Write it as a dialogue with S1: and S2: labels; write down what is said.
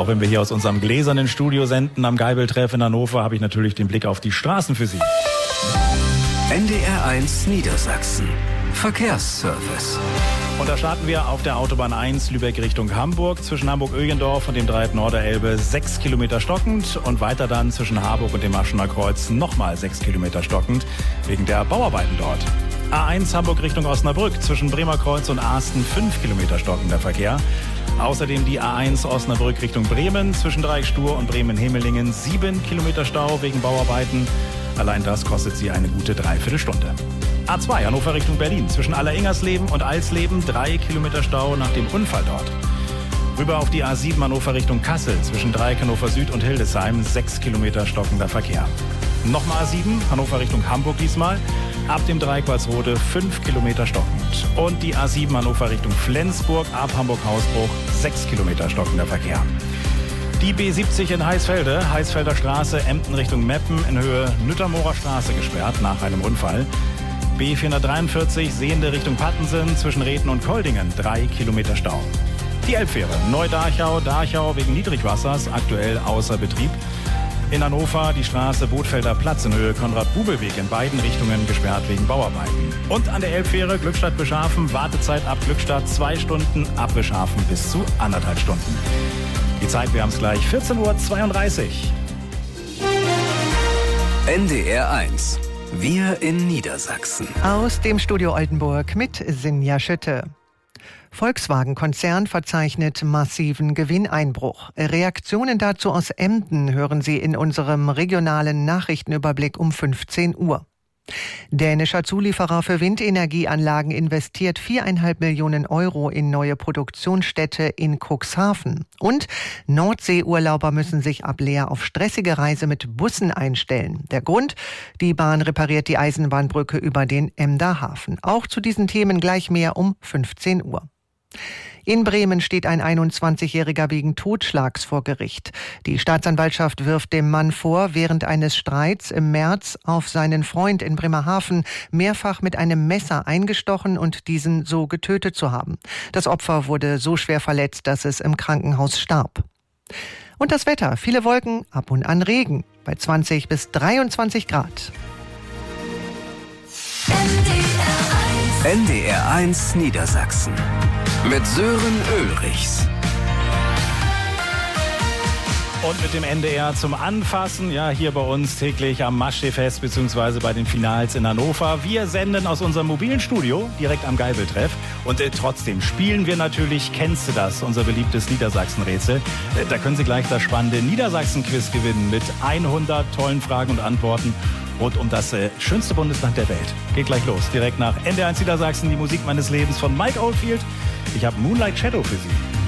S1: Auch wenn wir hier aus unserem gläsernen Studio senden am Geibeltreff in Hannover, habe ich natürlich den Blick auf die Straßen für Sie.
S2: NDR1 Niedersachsen. Verkehrsservice.
S1: Und da starten wir auf der Autobahn 1 Lübeck Richtung Hamburg. Zwischen Hamburg-Ögendorf und dem Dreieck Norderelbe 6 Kilometer stockend. Und weiter dann zwischen Harburg und dem Aschener Kreuz nochmal 6 Kilometer stockend. Wegen der Bauarbeiten dort. A1 Hamburg Richtung Osnabrück. Zwischen Bremerkreuz und Asten 5 Kilometer stockender Verkehr. Außerdem die A1 Osnabrück Richtung Bremen. Zwischen Dreieck Stur und Bremen-Hemelingen 7 Kilometer Stau wegen Bauarbeiten. Allein das kostet Sie eine gute Dreiviertelstunde. A2 Hannover Richtung Berlin. Zwischen Alleringersleben und Alsleben 3 Kilometer Stau nach dem Unfall dort. Rüber auf die A7 Hannover Richtung Kassel. Zwischen Dreieck Hannover Süd und Hildesheim 6 Kilometer stockender Verkehr. Nochmal A7 Hannover Richtung Hamburg diesmal. Ab dem Dreieck Walsrode 5 Kilometer stockend. Und die A7 Hannover Richtung Flensburg ab Hamburg-Hausbruch 6 Kilometer stockender Verkehr. Die B70 in Heisfelde, Heisfelder Straße, Emden Richtung Meppen in Höhe Nüttermoorer Straße gesperrt nach einem Unfall. B443 Sehende Richtung Pattensen zwischen Reden und Koldingen 3 Kilometer Stau. Die Elbfähre Neu-Dachau, Dachau wegen Niedrigwassers aktuell außer Betrieb. In Hannover die Straße Bootfelder Platz in Höhe Konrad-Bubel-Weg in beiden Richtungen gesperrt wegen Bauarbeiten. Und an der Elbfähre Glückstadt-Beschafen, Wartezeit ab Glückstadt 2 Stunden, ab Beschafen bis zu 1,5 Stunden. Die Zeit, wir haben es gleich, 14:32 Uhr.
S2: NDR1. Wir in Niedersachsen.
S3: Aus dem Studio Oldenburg mit Sinja Schütte. Volkswagen-Konzern verzeichnet massiven Gewinneinbruch. Reaktionen dazu aus Emden hören Sie in unserem regionalen Nachrichtenüberblick um 15 Uhr. Dänischer Zulieferer für Windenergieanlagen investiert 4,5 Millionen Euro in neue Produktionsstätte in Cuxhaven. Und Nordseeurlauber müssen sich ab Leer auf stressige Reise mit Bussen einstellen. Der Grund? Die Bahn repariert die Eisenbahnbrücke über den Emder Hafen. Auch zu diesen Themen gleich mehr um 15 Uhr. In Bremen steht ein 21-Jähriger wegen Totschlags vor Gericht. Die Staatsanwaltschaft wirft dem Mann vor, während eines Streits im März auf seinen Freund in Bremerhaven mehrfach mit einem Messer eingestochen und diesen so getötet zu haben. Das Opfer wurde so schwer verletzt, dass es im Krankenhaus starb. Und das Wetter, viele Wolken, ab und an Regen, bei 20 bis 23 Grad.
S2: NDR1 Niedersachsen. Mit Sören Ulrichs.
S1: Und mit dem NDR zum Anfassen, ja, hier bei uns täglich am Maschsee-Fest bzw. bei den Finals in Hannover. Wir senden aus unserem mobilen Studio direkt am Geibeltreff. Und trotzdem spielen wir natürlich, kennst du das, unser beliebtes Niedersachsen-Rätsel. Da können Sie gleich das spannende Niedersachsen-Quiz gewinnen mit 100 tollen Fragen und Antworten rund um das schönste Bundesland der Welt. Geht gleich los, direkt nach NDR1 Niedersachsen, die Musik meines Lebens von Mike Oldfield. Ich habe Moonlight Shadow für Sie.